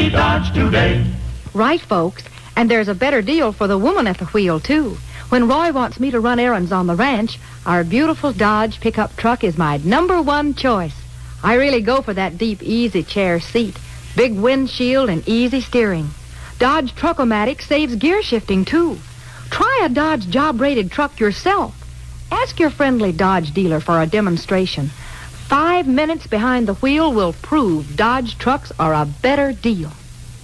See Dodge today. Right, folks. And there's a better deal for the woman at the wheel, too. When Roy wants me to run errands on the ranch, our beautiful Dodge pickup truck is my #1 choice. I really go for that deep, easy chair seat, big windshield, and easy steering. Dodge Truck-O-Matic saves gear shifting, too. Try a Dodge job-rated truck yourself. Ask your friendly Dodge dealer for a demonstration. 5 minutes behind the wheel will prove Dodge trucks are a better deal.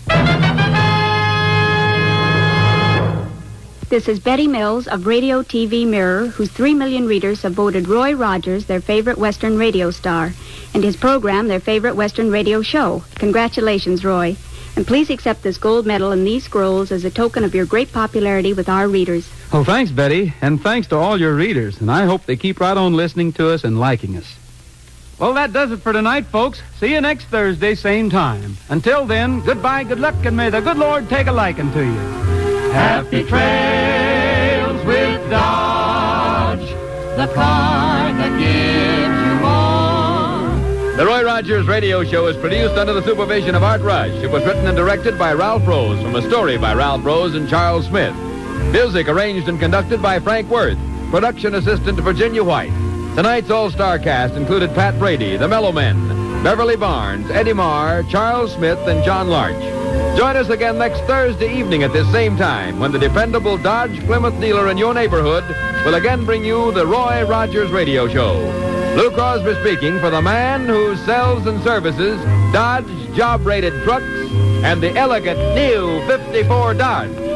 This is Betty Mills of Radio TV Mirror, whose 3 million readers have voted Roy Rogers their favorite Western radio star, and his program their favorite Western radio show. Congratulations, Roy. And please accept this gold medal and these scrolls as a token of your great popularity with our readers. Oh, thanks, Betty, and thanks to all your readers, and I hope they keep right on listening to us and liking us. Well, that does it for tonight, folks. See you next Thursday, same time. Until then, goodbye, good luck, and may the good Lord take a liking to you. Happy trails with Dodge, the car that gives you more. The Roy Rogers Radio Show is produced under the supervision of Art Rush. It was written and directed by Ralph Rose from a story by Ralph Rose and Charles Smith. Music arranged and conducted by Frank Worth. Production assistant Virginia White. Tonight's all-star cast included Pat Brady, the Mellow Men, Beverly Barnes, Eddie Marr, Charles Smith, and John Larch. Join us again next Thursday evening at this same time when the dependable Dodge Plymouth dealer in your neighborhood will again bring you the Roy Rogers Radio Show. Lou Crosby speaking for the man who sells and services Dodge job-rated trucks and the elegant new 54 Dodge.